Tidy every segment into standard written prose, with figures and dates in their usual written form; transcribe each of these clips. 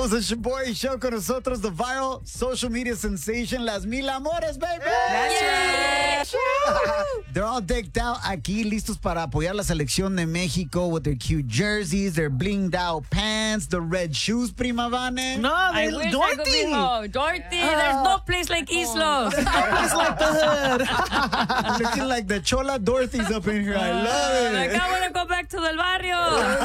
Somos el Shaboy Show con nosotros, the viral social media sensation, Las Mil Amores, baby. That's right. They're all decked out aquí, listos para apoyar la selección de México with their cute jerseys, their blinged out pants, the red shoes, prima Vane. No, I they wish I Dorothy. could be home. Dorothy, there's no place like Islos. It's like the hood. Looking like the Chola Dorothy's up in here. I love Like, it. I want to go back to Del Barrio.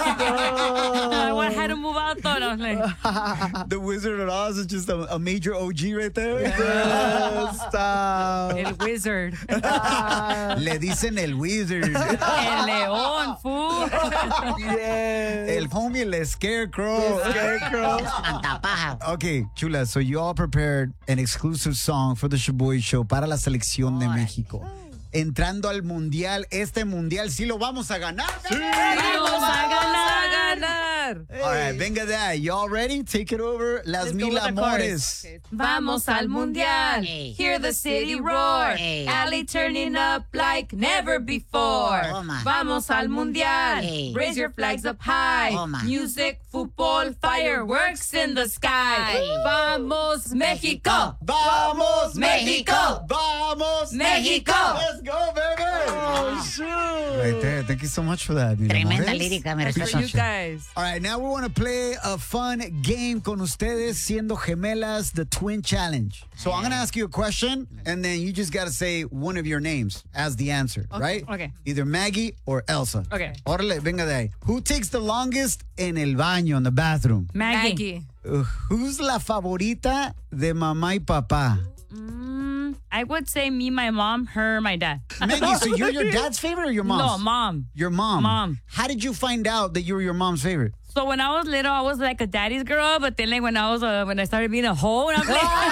I had to move out, though. And I was like, The Wizard of Oz is just a major OG right there. Stop. El Wizard. Le dicen el Wizard. El León, fool. Yes. El homie, el Scarecrow. Okay, chula, so you all prepared an exclusive song for the Shaboy Show para la selección de México. Entrando al mundial, este mundial sí lo vamos a ganar. Vamos a ganar. All right, venga de ahí. Y'all ready? Take it over. Las Let's go Mil with the Amores. Vamos al mundial. Hear the city roar. Alley turning up like never before. Vamos al mundial. Raise your flags up high. Music, football, fireworks in the sky. Vamos México. Vamos, México. Vamos, México. Let's go, baby. Oh, shoot. Right there. Thank you so much for that. Mil Tremenda Amores. lírica, me Appreciate respeto. You guys. All right, now we want to play a fun game con ustedes siendo gemelas, the Twin Challenge. So I'm going to ask you a question, and then you just got to say one of your names as the answer, right? okay. Either Maggie or Elsa. Okay. Órale, venga de ahí. Who takes the longest en el baño, in the bathroom? Maggie. Who's la favorita de mamá y papá? I would say me, my mom, her, my dad. Maggie, so you're your dad's favorite or your mom's? No, mom. Your mom. Mom. How did you find out that you were your mom's favorite? So when I was little, I was like a daddy's girl, but then like when I started being a hoe, and I'm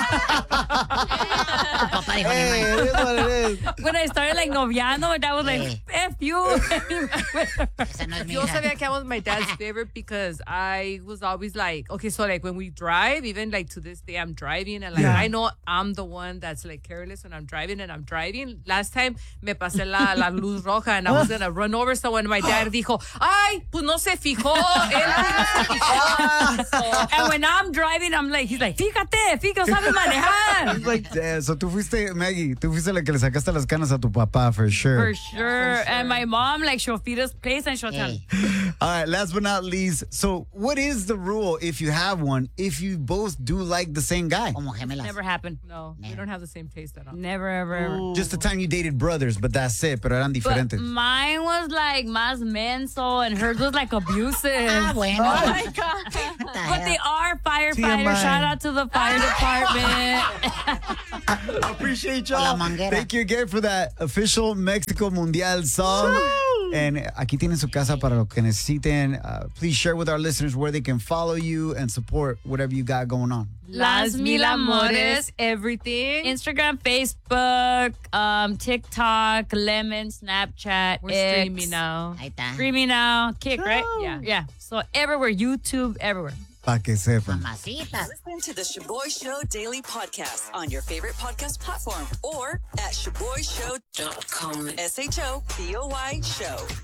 Papá dijo, Hey, it is what it is. like, when I started like noviando, my dad was like, F you. esa no es mi Yo hija. sabía que I was my dad's favorite because I was always like, okay, so like when we drive, even like to this day, I'm driving and like Yeah. I know I'm the one that's like careless when I'm driving and I'm driving. Last time me pasé la luz roja and I was gonna run over someone. My dad dijo, ay, pues no se fijó. Él no se fijó. And when I'm driving, I'm like, he's like, fíjate, sabes manejar. It's like, yeah, so tú fuiste, Maggie, tú fuiste la que le sacaste las canas a tu papá, for sure. For sure. And my mom, like, she'll feed us place and she'll tell Hey. All right, last but not least, so what is the rule, if you have one, if you both do like the same guy? Como gemelas. never happened. No, we don't have the same taste at all. Never, ever, ever. Just the time you dated brothers, but that's it, pero eran But diferentes. mine was like más menso and hers was like abusive. Ah, bueno. Oh my God. But they are firefighters. TMI. Shout out to the fire department. Appreciate La y'all. manguera. Thank you again for that official Mexico Mundial song. And aquí tienen su casa para lo que necesiten. Please share with our listeners where they can follow you and support whatever you got going on. Las Mil Amores. Everything. Instagram, Facebook, TikTok, Lemon, Snapchat. We're X. streaming now. Ahí está. Streaming now. Kick, right? Yeah. Yeah. So everywhere. YouTube, everywhere. Pa' que sepan. Mamacitas. Listen to the Shaboy Show Daily Podcast on your favorite podcast platform or at ShaboyShow.com. SHOBOY Show.